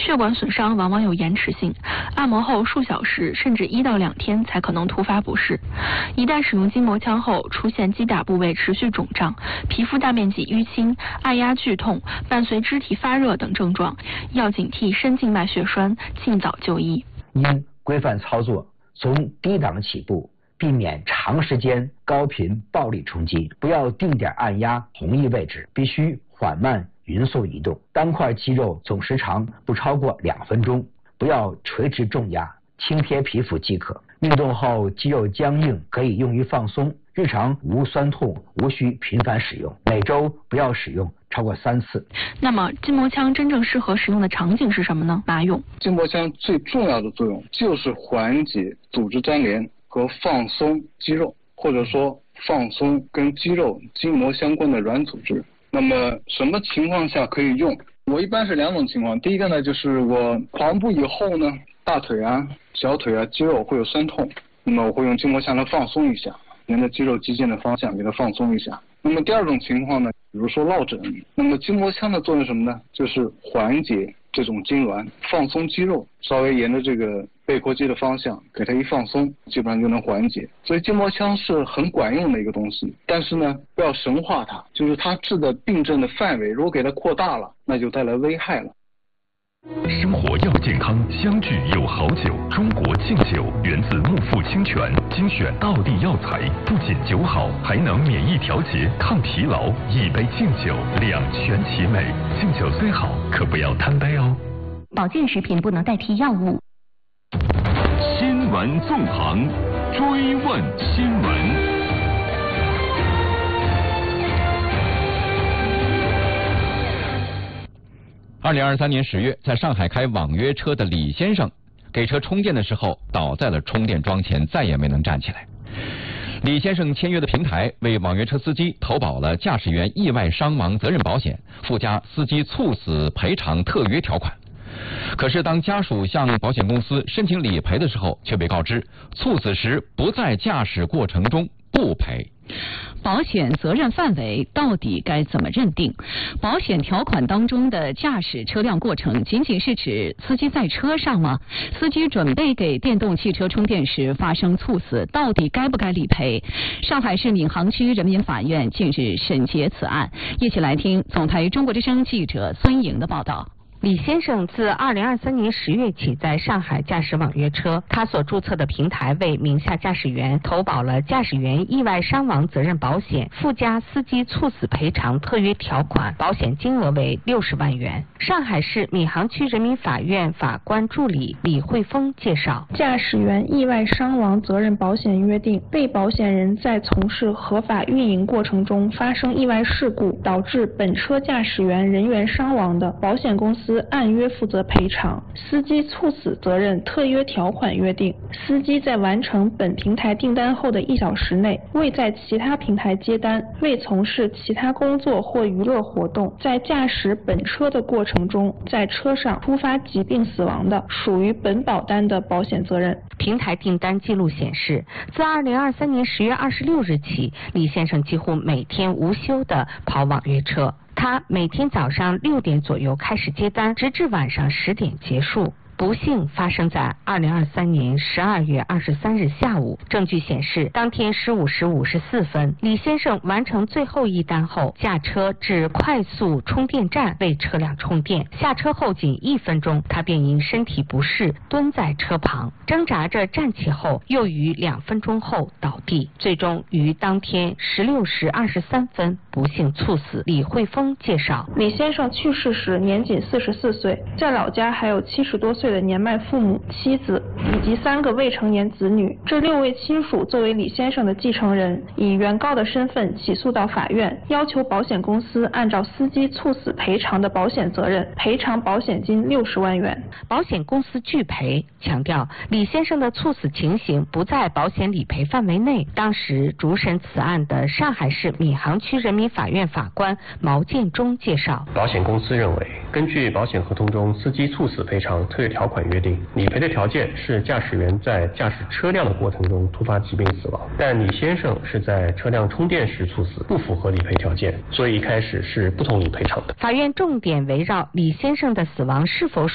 血管损伤往往有延迟性，按摩后数小时甚至1到2天才可能突发不适。一旦使用筋膜枪后，出现击打部位持续肿胀、皮肤大面积淤青、按压剧痛，伴随肢体发热等症状，要警惕深静脉血栓，尽早就医。 应规范操作，从低档起步，避免长时间高频暴力冲击，不要定点按压同一位置，必须缓慢匀速移动。单块肌肉总时长不超过2分钟，不要垂直重压，轻贴皮肤即可。运动后肌肉僵硬可以用于放松，日常无酸痛，无需频繁使用，每周不要使用超过3次。 那么筋膜枪真正适合使用的场景是什么呢？马勇， 筋膜枪最重要的作用就是缓解组织粘连和放松肌肉，或者说放松跟肌肉筋膜相关的软组织。那么什么情况下可以用？我一般是2种情况。第一个呢，就是我跑完步以后呢，大腿啊、小腿啊肌肉会有酸痛，那么我会用筋膜枪来放松一下，沿着肌肉肌腱的方向给它放松一下。那么第二种情况呢，比如说落枕，那么筋膜枪的作用是什么呢？就是缓解这种痉挛，放松肌肉，稍微沿着这个背阔肌的方向给它一放松，基本上就能缓解。所以筋膜枪是很管用的一个东西，但是呢，不要神化它，就是它治的病症的范围如果给它扩大了，那就带来危害了。 生活要健康，相聚有好酒。中国劲酒源自木富清泉，精选道地药材，不仅酒好，还能免疫调节、抗疲劳。一杯劲酒，两全其美。劲酒虽好，可不要贪杯哦。 保健食品不能代替药物。 新闻纵横，追问新闻。 2023年10月，在上海开网约车的李先生给车充电的时候倒在了充电桩前，再也没能站起来。李先生签约的平台为网约车司机投保了驾驶员意外伤亡责任保险，附加司机猝死赔偿特约条款。可是当家属向保险公司申请理赔的时候，却被告知猝死时不在驾驶过程中，不赔。 保险责任范围到底该怎么认定？保险条款当中的驾驶车辆过程仅仅是指司机在车上吗？司机准备给电动汽车充电时发生猝死，到底该不该理赔？上海市闵行区人民法院近日审结此案，一起来听总台中国之声记者孙莹的报道。 李先生自2023年10月起在上海驾驶网约车，他所注册的平台为名下驾驶员投保了驾驶员意外伤亡责任保险，附加司机猝死赔偿特约条款，保险金额为60万元。上海市闵行区人民法院法官助理李慧峰介绍， 驾驶员意外伤亡责任保险约定，被保险人在从事合法运营过程中发生意外事故，导致本车驾驶员人员伤亡的，保险公司按约负责赔偿。司机猝死责任特约条款约定，司机在完成本平台订单后的1小时内，未在其他平台接单，未从事其他工作或娱乐活动，在驾驶本车的过程中，在车上突发疾病死亡的，属于本保单的保险责任。 平台订单记录显示，自2023年10月26日起，李先生几乎每天无休地跑网约车。他每天早上6点左右开始接单，直至晚上10点结束。不幸发生在2023年12月23日下午。证据显示，当天15时54分，李先生完成最后一单后，驾车至快速充电站为车辆充电。下车后仅1分钟，他便因身体不适蹲在车旁，挣扎着站起后，又于2分钟后倒地，最终于当天16时23分不幸猝死。李慧峰介绍， 李先生去世时年仅44岁，在老家还有70多岁的年迈父母、妻子以及3个未成年子女。这6位亲属作为李先生的继承人，以原告的身份起诉到法院，要求保险公司按照司机猝死赔偿的保险责任赔偿保险金60万元。 保险公司拒赔，强调李先生的猝死情形不在保险理赔范围内。当时主审此案的上海市闵行区人民法院法官毛建中介绍， 保险公司认为，根据保险合同中司机猝死赔偿特约条款约定，理赔的条件是驾驶员在驾驶车辆的过程中突发疾病死亡，但李先生是在车辆充电时猝死，不符合理赔条件，所以一开始是不同意赔偿的。 法院重点围绕李先生的死亡是否